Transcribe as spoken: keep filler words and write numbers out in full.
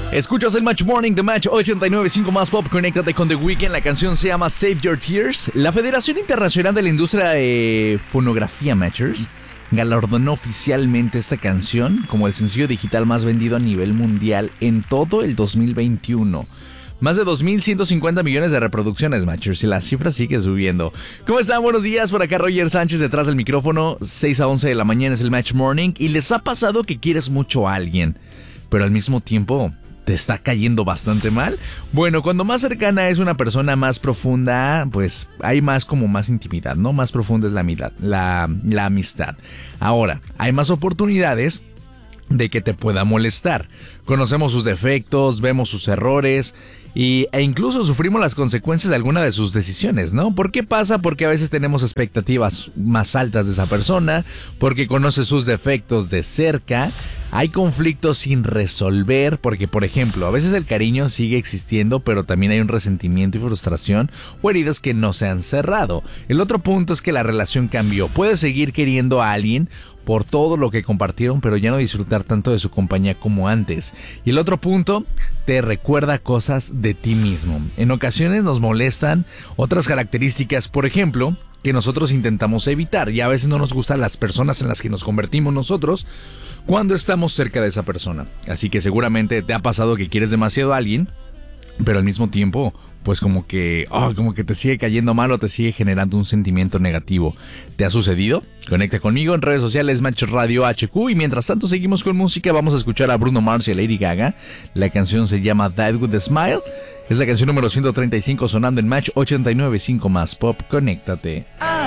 Escuchas el Match Morning de Match ochenta y nueve punto cinco más Pop. Conéctate con The Weeknd. La canción se llama Save Your Tears. La Federación Internacional de la Industria de Fonografía, Matchers, galardonó oficialmente esta canción como el sencillo digital más vendido a nivel mundial en todo el dos mil veintiuno. Más de dos mil ciento cincuenta millones de reproducciones, Matchers, y la cifra sigue subiendo. ¿Cómo están? Buenos días, por acá Roger Sánchez detrás del micrófono. seis a once de la mañana es el Match Morning. ¿Y les ha pasado que quieres mucho a alguien, pero al mismo tiempo te está cayendo bastante mal? Bueno, cuando más cercana es una persona, más profunda, pues hay más como más intimidad, ¿no? Más profunda es la amistad, la, la amistad. Ahora, hay más oportunidades de que te pueda molestar. Conocemos sus defectos, vemos sus errores y, e incluso sufrimos las consecuencias de alguna de sus decisiones, ¿no? ¿Por qué pasa? Porque a veces tenemos expectativas más altas de esa persona, porque conoce sus defectos de cerca. Hay conflictos sin resolver porque, por ejemplo, a veces el cariño sigue existiendo, pero también hay un resentimiento y frustración o heridas que no se han cerrado. El otro punto es que la relación cambió. Puedes seguir queriendo a alguien por todo lo que compartieron, pero ya no disfrutar tanto de su compañía como antes. Y el otro punto, te recuerda cosas de ti mismo. En ocasiones nos molestan otras características, por ejemplo, que nosotros intentamos evitar, y a veces no nos gustan las personas en las que nos convertimos nosotros cuando estamos cerca de esa persona. Así que seguramente te ha pasado que quieres demasiado a alguien, pero al mismo tiempo, pues como que, oh, como que te sigue cayendo mal o te sigue generando un sentimiento negativo. ¿Te ha sucedido? Conecta conmigo en redes sociales Match Radio H Q. Y mientras tanto seguimos con música. Vamos a escuchar a Bruno Mars y a Lady Gaga. La canción se llama Died with a Smile. Es la canción número ciento treinta y cinco sonando en Match ochenta y nueve punto cinco más Pop. Conéctate.